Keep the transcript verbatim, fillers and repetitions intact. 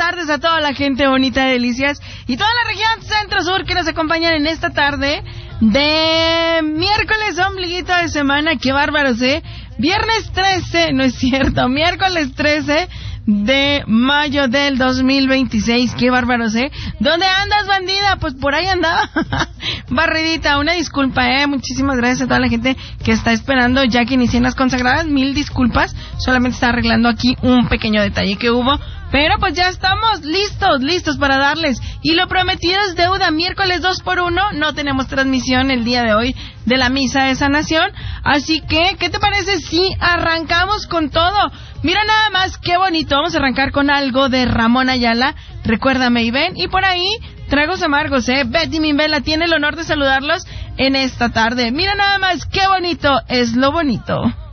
tardes a toda la gente bonita de Delicias y toda la región centro-sur que nos acompañan en esta tarde de miércoles, ombliguito de semana. Qué bárbaros, ¿eh? Viernes trece, no es cierto, miércoles trece de mayo del dos mil veintiséis. Qué bárbaros, ¿eh? ¿Dónde andas, bandida? Pues por ahí andaba. Barridita, una disculpa, ¿eh? Muchísimas gracias a toda la gente que está esperando ya que inicié las consagradas. Mil disculpas, solamente está arreglando aquí un pequeño detalle que hubo. Pero pues ya estamos listos, listos para darles. Y lo prometido es deuda. Miércoles dos por uno, no tenemos transmisión el día de hoy de la misa de sanación. Así que, ¿qué te parece si arrancamos con todo? Mira nada más, qué bonito. Vamos a arrancar con algo de Ramón Ayala. Recuérdame y ven. Y por ahí, tragos amargos, ¿eh? Betty Mimbela tiene el honor de saludarlos en esta tarde. Mira nada más, qué bonito es lo bonito.